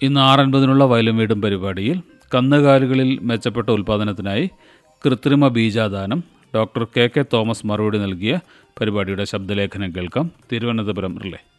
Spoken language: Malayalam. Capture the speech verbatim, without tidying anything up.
ഇന്ന് ആറൻപതിനുള്ള വയലും വീടും പരിപാടിയിൽ കന്നുകാലികളിൽ മെച്ചപ്പെട്ട ഉൽപ്പാദനത്തിനായി കൃത്രിമ ബീജാദാനം ഡോക്ടർ കെ കെ തോമസ് മറുപടി നൽകിയ പരിപാടിയുടെ ശബ്ദലേഖനം കേൾക്കാം. തിരുവനന്തപുരം റിലേ.